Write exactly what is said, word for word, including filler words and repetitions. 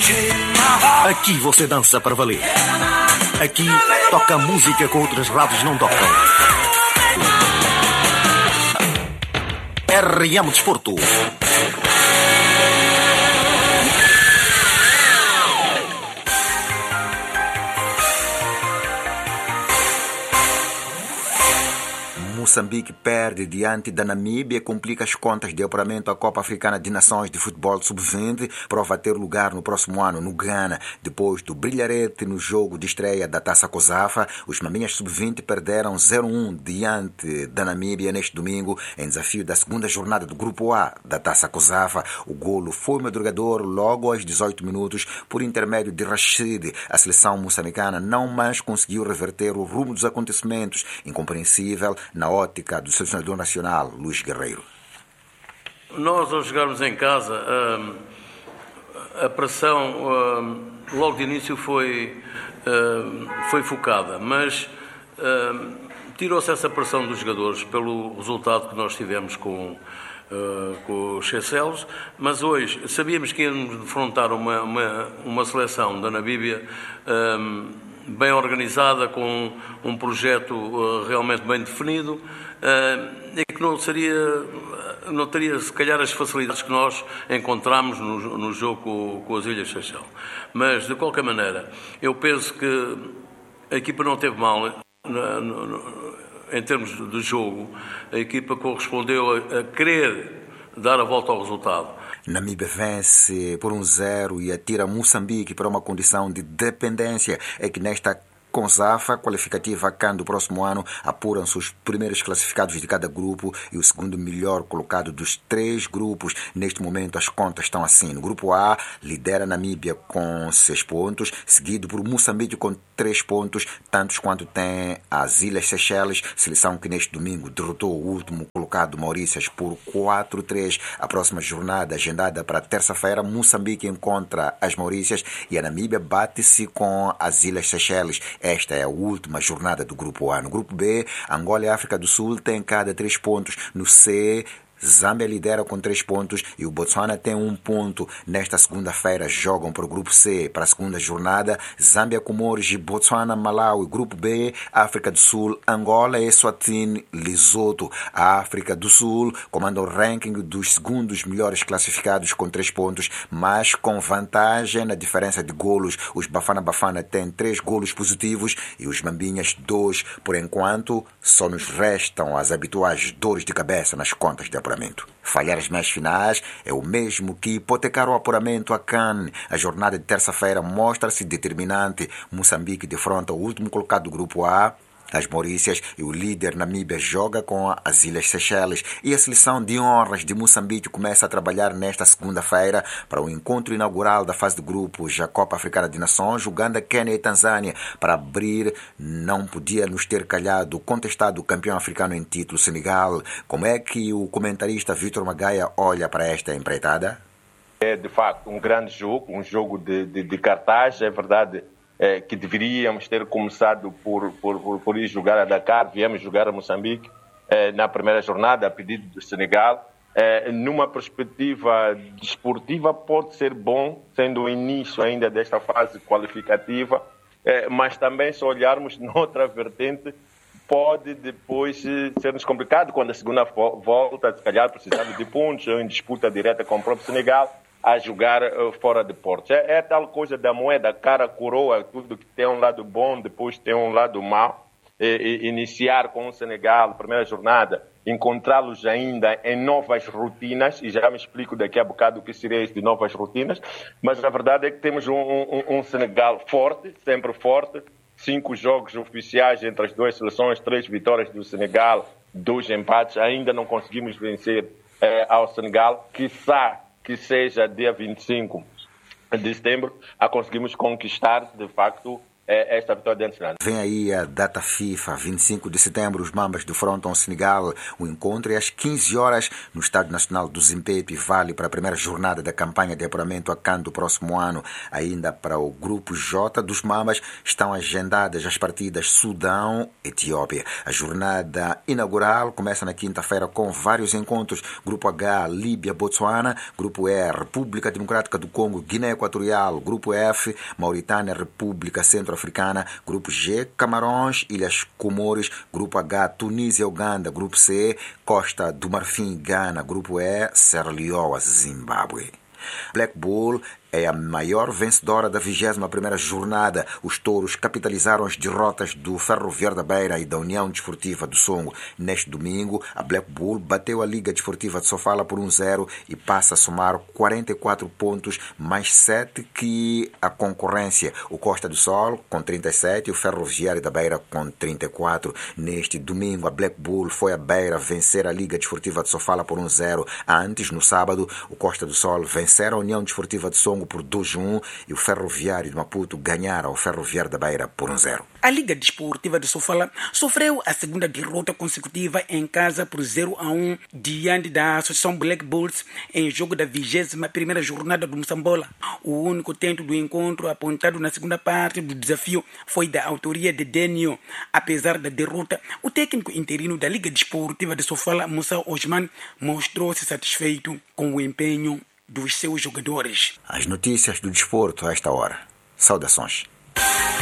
Aqui você dança para valer. Aqui toca música que outras rádios não tocam. R M Desporto. Moçambique perde diante da Namíbia e complica as contas de apuramento à Copa Africana de Nações de Futebol sub vinte, prova ter lugar no próximo ano no Ghana. Depois do brilharete no jogo de estreia da Taça COSAFA, os maminhas sub vinte perderam zero a um diante da Namíbia neste domingo, em desafio da segunda jornada do Grupo A da Taça COSAFA. O golo foi madrugador logo aos dezoito minutos, por intermédio de Rashid. A seleção moçambicana não mais conseguiu reverter o rumo dos acontecimentos, incompreensível na ótica do selecionador nacional, Luís Guerreiro. Nós, ao chegarmos em casa, a pressão logo de início foi, foi focada, mas tirou-se essa pressão dos jogadores pelo resultado que nós tivemos com, com os Seychelles, mas hoje sabíamos que íamos defrontar uma, uma, uma seleção da Namíbia bem organizada, com um projeto uh, realmente bem definido, uh, e que não seria, não teria, se calhar, as facilidades que nós encontramos no, no jogo com, com as Ilhas Seychelles. Mas, de qualquer maneira, eu penso que a equipa não teve mal na, no, em termos de jogo. A equipa correspondeu a, a querer dar a volta ao resultado. Namíbia vence por um zero e atira Moçambique para uma condição de dependência. É que nesta COSAFA qualificativa CAN do próximo ano apuram-se os primeiros classificados de cada grupo e o segundo melhor colocado dos três grupos. Neste momento as contas estão assim. No grupo A lidera Namíbia com seis pontos, seguido por Moçambique com três pontos, tantos quanto tem as Ilhas Seychelles, seleção que neste domingo derrotou o último colocado Maurícias por quatro a três. A próxima jornada agendada para terça-feira, Moçambique encontra as Maurícias e a Namíbia bate-se com as Ilhas Seychelles. Esta é a última jornada do Grupo A. No Grupo B, Angola e África do Sul têm cada três pontos. No C, Zâmbia lidera com três pontos e o Botsuana tem um ponto. Nesta segunda-feira jogam para o Grupo C. Para a segunda jornada, Zâmbia, Comores, Botsuana, Malawi. Grupo B, África do Sul, Angola, Eswatini, Lesoto. A África do Sul comanda o ranking dos segundos melhores classificados com três pontos, mas com vantagem na diferença de golos. Os Bafana Bafana têm três golos positivos e os Mambinhas dois. Por enquanto, só nos restam as habituais dores de cabeça nas contas de apuramento. Falhar as meias finais é o mesmo que hipotecar o apuramento a CAN. A jornada de terça-feira mostra-se determinante. Moçambique defronta o último colocado do Grupo A, as Maurícias, e o líder Namíbia joga com as Ilhas Seychelles. E a seleção de honras de Moçambique começa a trabalhar nesta segunda-feira para o encontro inaugural da fase de grupos da Copa Africana de Nações, Uganda, Quênia e Tanzânia. Para abrir, não podia nos ter calhado o contestado campeão africano em título, Senegal. Como é que o comentarista Vítor Magaia olha para esta empreitada? É, de facto, um grande jogo, um jogo de, de, de cartaz, é verdade. É, que deveríamos ter começado por, por, por, por ir jogar a Dakar, viemos jogar a Moçambique é, na primeira jornada, a pedido do Senegal. É, numa perspectiva desportiva pode ser bom, sendo o início ainda desta fase qualificativa, é, mas também se olharmos noutra vertente, pode depois ser-nos complicado quando a segunda volta, se calhar precisando de pontos, ou em disputa direta com o próprio Senegal, a jogar uh, fora de portos. É, é tal coisa da moeda, cara, coroa, tudo que tem um lado bom, depois tem um lado mau. E, e, iniciar com o Senegal, primeira jornada, encontrá-los ainda em novas rotinas, e já me explico daqui a bocado o que seria isso de novas rotinas, mas a verdade é que temos um, um, um Senegal forte, sempre forte, cinco jogos oficiais entre as duas seleções, três vitórias do Senegal, dois empates, ainda não conseguimos vencer eh, ao Senegal, quiçá que seja dia vinte e cinco de setembro, a conseguimos conquistar, de facto, é, esta vitória dentro de Nada. Vem aí a data FIFA, vinte e cinco de setembro, os Mambas defrontam o Senegal. O encontro é às quinze horas no Estádio Nacional do Zimpeto e vale para a primeira jornada da campanha de apuramento a CAN do próximo ano. Ainda para o grupo J dos Mambas estão agendadas as partidas Sudão, Etiópia. A jornada inaugural começa na quinta-feira com vários encontros. Grupo H, Líbia, Botsuana. Grupo E, República Democrática do Congo, Guiné Equatorial. Grupo F, Mauritânia, República Centro-Africana. Grupo G, Camarões, Ilhas Comores. Grupo H, Tunísia, Uganda. Grupo C, Costa do Marfim, Gana. Grupo E, Serra Leoa, Zimbábue. Black Bull é a maior vencedora da vigésima primeira jornada. Os touros capitalizaram as derrotas do Ferroviário da Beira e da União Desportiva do Songo. Neste domingo, a Black Bull bateu a Liga Desportiva de Sofala por um zero e passa a somar quarenta e quatro pontos, mais sete que a concorrência. O Costa do Sol com trinta e sete e o Ferroviário da Beira com trinta e quatro. Neste domingo, a Black Bull foi a Beira vencer a Liga Desportiva de Sofala por um zero. Antes, no sábado, o Costa do Sol vencer a União Desportiva de Songo por dois a um e o Ferroviário de Maputo ganhar ao Ferroviário da Beira por um zero. A Liga Desportiva de Sofala sofreu a segunda derrota consecutiva em casa por zero a um diante da Associação Black Bulls em jogo da vigésima primeira jornada do Moçambola. O único tento do encontro apontado na segunda parte do desafio foi da autoria de Denio. Apesar da derrota, o técnico interino da Liga Desportiva de Sofala, Moussa Osman, mostrou-se satisfeito com o empenho dos seus jogadores. As notícias do desporto a esta hora. Saudações.